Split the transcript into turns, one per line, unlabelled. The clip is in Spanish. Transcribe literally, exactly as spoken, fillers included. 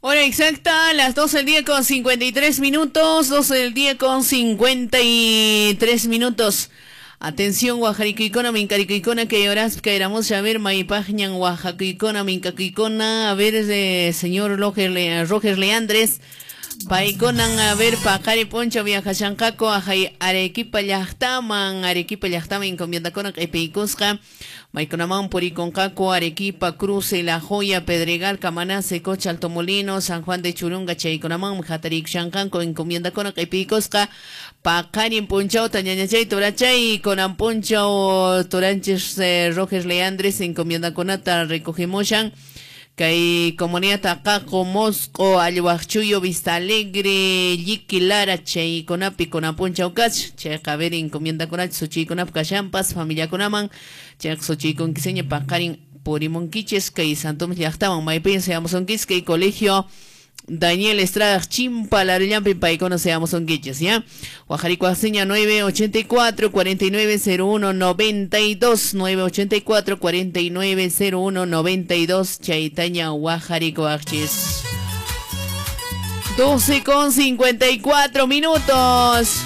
Hora exacta, las doce del día con cincuenta y tres minutos, doce del día con cincuenta y tres minutos. Atención, Oaxaca, Mincaricona, que horas que éramos a ver, Maipagnan, Oaxaca, Mincaquicona, a ver, eh, señor Roger, Le, Roger Leandres, Paikonan, a ver, Pacari Poncho, Viajachancaco, Arequipa Yachtaman, Arequipa Yachtaman, Encomiendacona, Epeicusca, Maiconaman, Puriconcaco, Arequipa, Cruce, La Joya, Pedregal, Camaná, Secocha, Altomolino, San Juan de Churunga, Chaiconaman, Jataric, Chancanco, Encomiendacona, Epeicusca, Pacari Ponchao, Tañañachay, Torachay, Conan Ponchao, Toranches, eh, Roger Leandres, Encomiendaconata, Recogimoshan, Kay comunidad Tacaco, Mosco, Ayuachuyo, Vista Alegre, Yiki Lara, Chay Conapi, Conapuncha Ocach, Che Javer, encomienda Conach, Sochi Conap Cachampas, familia Conaman, Che Sochi con Quiseña Pacarin, Purimonquiches, Kay Santom Yachtaman, Maipen, seamos un Quisque, Colegio Daniel Estrada Chimpa, la Rellampi, Paicono, seamos un Quiches, ¿ya? Guajaricuaseña nueve ochenta y cuatro, cuarenta y nueve cero uno, noventa y dos, nueve ochenta y cuatro, cuarenta y nueve cero uno, noventa y dos, Chaitaña, Guajaricuachis. doce con cincuenta y cuatro minutos.